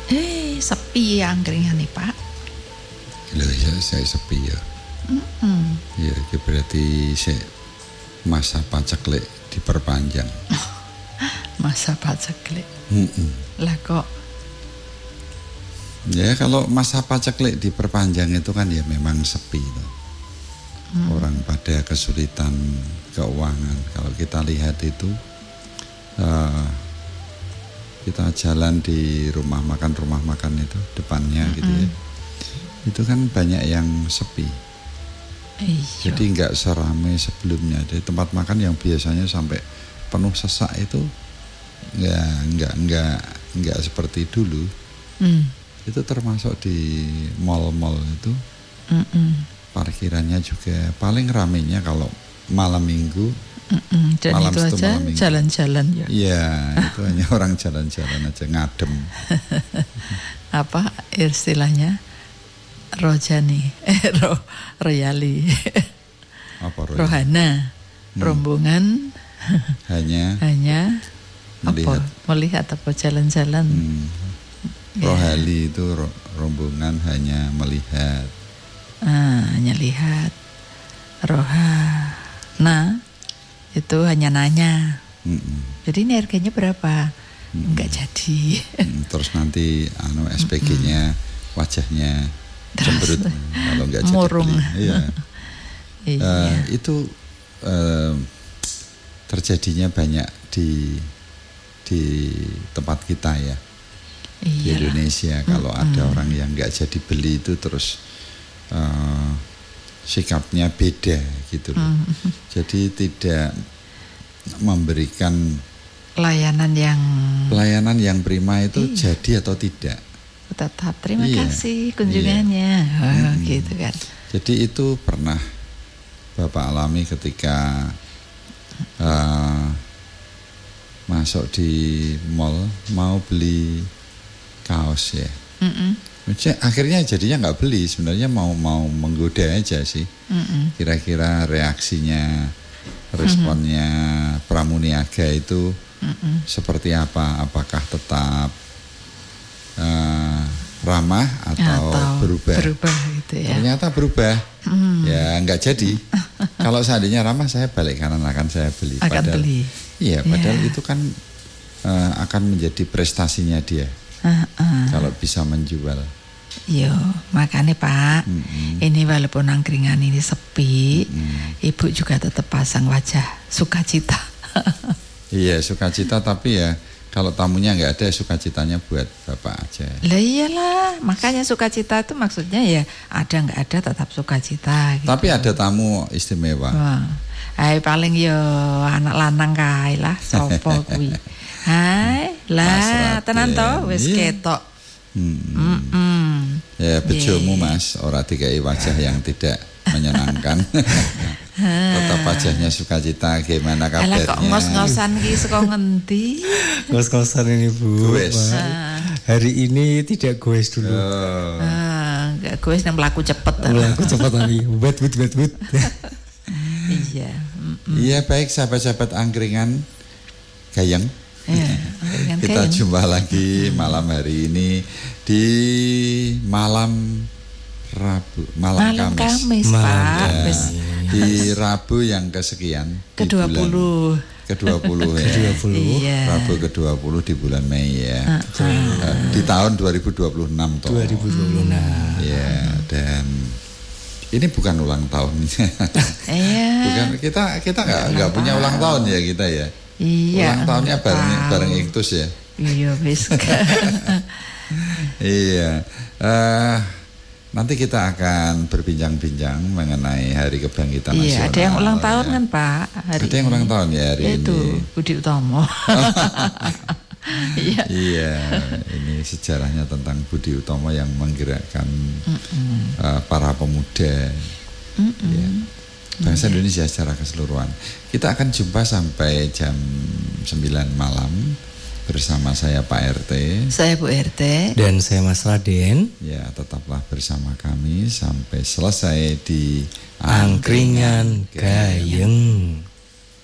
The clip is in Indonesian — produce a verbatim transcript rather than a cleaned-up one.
Eh, sepi ya angkringan nih Pak. Loh ya saya sepi ya. Mm-mm. Ya itu berarti saya masa paceklik diperpanjang. Masa paceklik. Mm-mm. Lah kok. Ya kalau masa paceklik diperpanjang itu kan ya memang sepi tuh. Hmm. Orang pada kesulitan keuangan. Kalau kita lihat itu uh, kita jalan di rumah makan rumah makan itu depannya mm-hmm. gitu ya. Itu kan banyak yang sepi. Iyo. Jadi nggak seramai sebelumnya. Jadi tempat makan yang biasanya sampai penuh sesak itu nggak nggak nggak nggak seperti dulu. Mm. Itu termasuk di mall-mall itu. Mm-mm. Parkirannya juga paling ramainya kalau malam minggu. Mm-mm. Dan malam itu aja jalan-jalan ya. Iya, itu hanya orang jalan-jalan aja ngadem. Apa istilahnya? Rojani, eh ro, royali. Apa royali? Rohana. Hmm. Rombongan hanya hanya melihat apa? Melihat apa jalan-jalan. Hmm. Rohali yeah. Itu rombongan hanya melihat. Ah, hanya lihat. Rohana itu hanya nanya. Mm-mm. Jadi ini harganya berapa? Mm-mm. Enggak jadi. Mm, terus nanti anu S P G-nya Mm-mm. wajahnya cemberut kalau enggak jadi murung. Beli. Iya. Iya. Uh, itu uh, terjadinya banyak di di tempat kita ya. Iyalah. Di Indonesia kalau mm-hmm. ada orang yang nggak jadi beli itu terus uh, sikapnya beda gitu loh. Mm-hmm. Jadi tidak memberikan pelayanan yang pelayanan yang prima itu iya. jadi atau tidak. Tetap terima iya. kasih kunjungannya, iya. oh, hmm. gitu kan. Jadi itu pernah Bapak alami ketika uh, masuk di mall mau beli kaos ya. Mm-mm. Akhirnya jadinya nggak beli, sebenarnya mau mau menggoda aja sih. Mm-mm. Kira-kira reaksinya, responnya mm-hmm. Pramuniaga itu mm-mm. seperti apa? Apakah tetap uh, ramah atau, atau berubah? Berubah gitu ya. Ternyata berubah. Mm. Ya nggak jadi. Kalau seandainya ramah saya balik kanan akan saya beli. Akan padahal, beli. Iya, padahal yeah. itu kan uh, akan menjadi prestasinya dia. Uh-uh. Kalau bisa menjual. Yo, makanya Pak, mm-hmm. ini walaupun angkringan ini sepi, mm-hmm. Ibu juga tetap pasang wajah sukacita. Iya, sukacita, tapi ya kalau tamunya nggak ada, sukacitanya buat Bapak aja. Lah iyalah, makanya sukacita itu maksudnya ya ada nggak ada tetap sukacita. Gitu. Tapi ada tamu istimewa. Wah, hai paling yo anak lanang kae lah, sopo kuwi. Hai, lah tenan to wis yeah. ketok. Hmm. Ya bejomu yeah. Mas, ora dikai wajah yang tidak menyenangkan. Tetap wajahnya sukacita, gimana kabarnya? Alah kok ngos-ngosan ki saka ngendi? Ngos-ngosan ini Bu. Goes. Hari ini tidak goes dulu. Oh. Ah, enggak goes nang mlaku cepet. Mlaku cepet tadi. Wet wet wet wet. Iya. Iya baik sahabat-sahabat angkringan Gayeng. Ya, kita jumpa lagi malam hari ini di malam Rabu, malam, malam Kamis, Kamis Pak. Ya, di Rabu yang kesekian kedua puluh kedua puluh ya. kedua puluh Iya. Rabu kedua puluh di bulan Mei ya. Uh, uh. Di tahun dua ribu dua puluh enam toh. dua ribu dua puluh enam. Ya, dan ini bukan ulang tahunnya. Iya. Bukan kita kita nggak nggak punya ulang tahun ya kita ya. Iya. Ulang tahunnya bareng bareng Iktus ya. Iya wis. Iya. Uh, nanti kita akan berbincang-bincang mengenai Hari Kebangkitan Nasional. Iya, ada yang ulang tahun ya. kan Pak hari Ada yang ulang tahun ya hari ya, ini. Itu Budi Utomo. Iya. Iya, ini sejarahnya tentang Budi Utomo yang menggerakkan uh, para pemuda. Ya. Bangsa Indonesia secara keseluruhan. Kita akan jumpa sampai jam sembilan malam bersama saya Pak R T. Saya Bu R T. Dan saya Mas Raden. Ya, tetaplah bersama kami sampai selesai di Angkringan Gayeng.